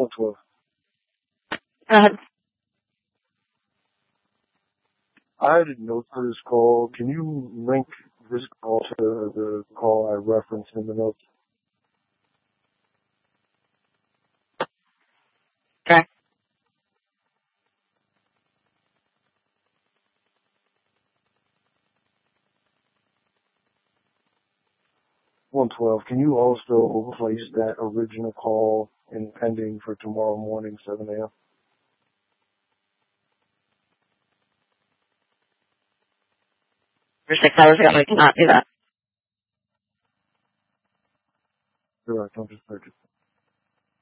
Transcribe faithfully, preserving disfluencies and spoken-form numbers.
one twelve. Go ahead. I had a note for this call. Can you link this call to the call I referenced in the notes? Okay. one twelve. Can you also place that original call in pending for tomorrow morning, seven a.m.? For six hours ago, I cannot do that. Correct. I'm just purchasing.